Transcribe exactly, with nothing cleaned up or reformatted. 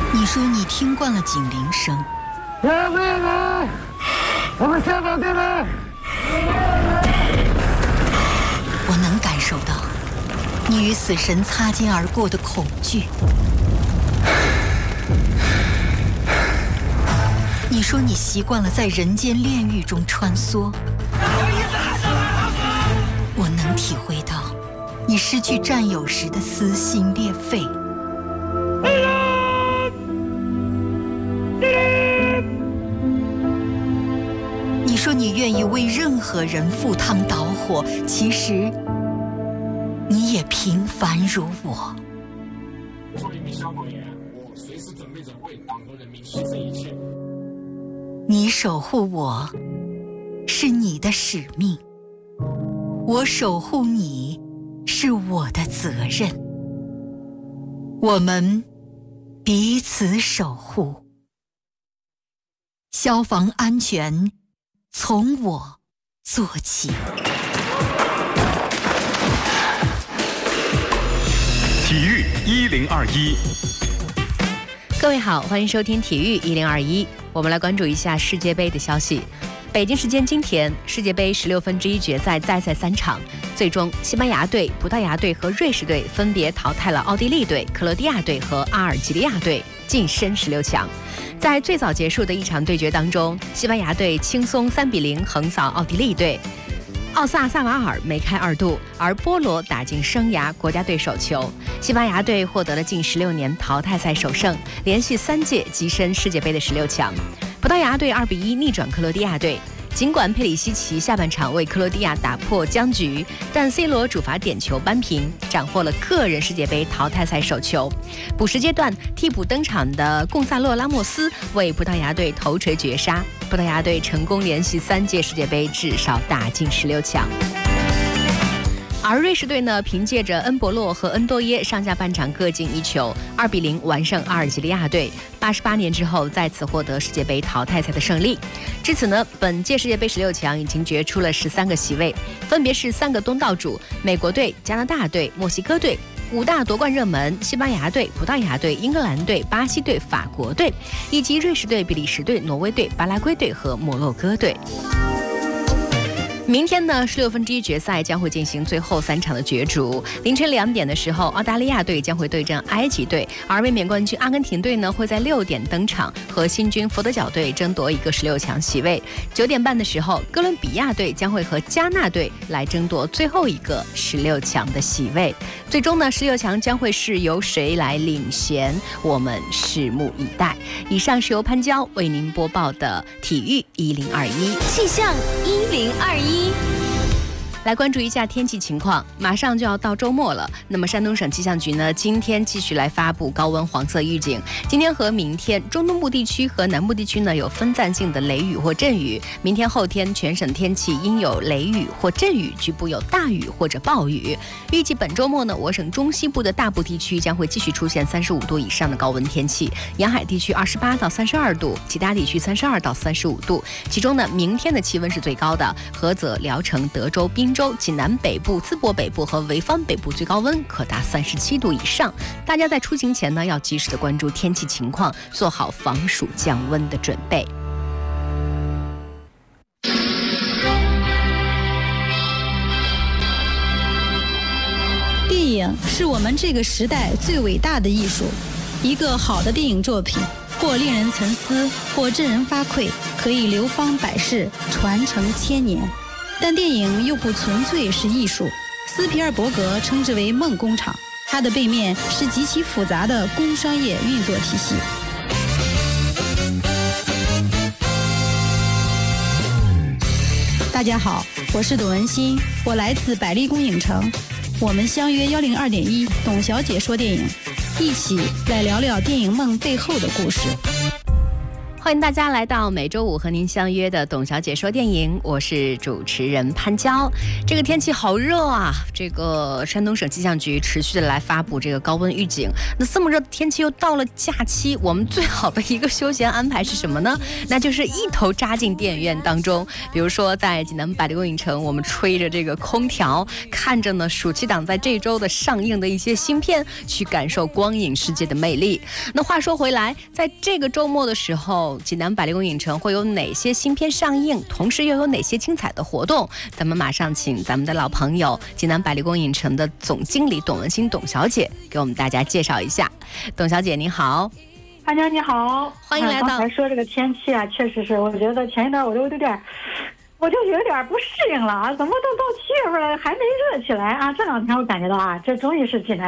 你说你听惯了警铃声， 来来来，我们下岗进来。 我能感受到你与死神擦肩而过的恐惧。你说你习惯了在人间炼狱中穿梭，我能体会到你失去战友时的撕心裂肺。你说你愿意为任何人赴汤蹈火，其实你也平凡如我。 作为一名消防员，我随时准备着为党和人民牺牲一切。 你守护我，是你的使命；我守护你，是我的责任。我们彼此守护，消防安全从我做起。 体育一零二一， 各位好，欢迎收听体育一零二一。我们来关注一下世界杯的消息。北京时间今天，世界杯十六分之一决赛再赛三场，最终西班牙队、葡萄牙队和瑞士队分别淘汰了奥地利队、克罗地亚队和阿尔及利亚队，晋升十六强。在最早结束的一场对决当中，西班牙队轻松三比零横扫奥地利队。奥萨萨瓦尔梅开二度，而波罗打进生涯国家队首球。西班牙队获得了近十六年淘汰赛首胜，连续三届跻身世界杯的十六强。葡萄牙队二比一逆转克罗地亚队。尽管佩里西奇下半场为克罗地亚打破僵局，但 C 罗主罚点球扳平，斩获了个人世界杯淘汰赛首球。补时阶段，替补登场的贡萨洛·拉莫斯为葡萄牙队头锤绝杀，葡萄牙队成功连续三届世界杯至少打进十六强。而瑞士队呢，凭借着恩博洛和恩多耶上下半场各进一球，二比零完胜阿尔及利亚队，八十八年之后再次获得世界杯淘汰赛的胜利。至此呢，本届世界杯十六强已经决出了十三个席位，分别是三个东道主：美国队、加拿大队、墨西哥队；五大夺冠热门：西班牙队、葡萄牙队、英格兰队、巴西队、法国队，以及瑞士队、比利时队、挪威队、巴拉圭队和摩洛哥队。明天呢，十六分之一决赛将会进行最后三场的角逐。凌晨两点的时候，澳大利亚队将会对阵埃及队，而卫冕冠军阿根廷队呢会在六点登场，和新军佛得角队争夺一个十六强席位。九点半的时候，哥伦比亚队将会和加纳队来争夺最后一个十六强的席位。最终呢，十六强将会是由谁来领衔，我们拭目以待。以上是由潘娇为您播报的体育一零二一气象一零二一。 来关注一下天气情况，马上就要到周末了。那么山东省气象局呢，今天继续来发布高温黄色预警。今天和明天，中东部地区和南部地区呢有分散性的雷雨或阵雨。明天后天全省天气阴有雷雨或阵雨，局部有大雨或者暴雨。预计本周末呢，我省中西部的大部地区将会继续出现三十五度以上的高温天气，沿海地区二十八到三十二度，其他地区三十二到三十五度。其中呢，明天的气温是最高的，菏泽、聊城、德州、滨州、济南北部、淄博北部和潍坊北部最高温可达三十七度以上。大家在出行前呢，要及时的关注天气情况，做好防暑降温的准备。 电影是我们这个时代最伟大的艺术，一个好的电影作品，或令人沉思，或震人发聩，可以流芳百世，传承千年。但电影又不纯粹是艺术，斯皮尔伯格称之为梦工厂，它的背面是极其复杂的工商业运作体系。大家好，我是董文新，我来自百丽宫影城，我们相约幺零二点一董小姐说电影，一起来聊聊电影梦背后的故事。 欢迎大家来到每周五和您相约的董小姐说电影，我是主持人潘娇。这个天气好热啊，这个山东省气象局持续的来发布这个高温预警。那这么热的天气又到了假期，我们最好的一个休闲安排是什么呢？那就是一头扎进电影院当中，比如说在济南百丽宫影城，我们吹着这个空调，看着呢暑期档在这周的上映的一些新片，去感受光影世界的魅力。那话说回来，在这个周末的时候，济南百丽宫影城会有哪些新片上映，同时又有哪些精彩的活动？咱们马上请咱们的老朋友济南百丽宫影城的总经理董文新董小姐给我们大家介绍一下。董小姐您好。 潘娇你好， 欢迎来到。 刚才说这个天气啊，确实是，我觉得前一段我就有点，我就有点不适应了啊，怎么都到七月份了还没热起来啊？这两天我感觉到啊，这终于是济南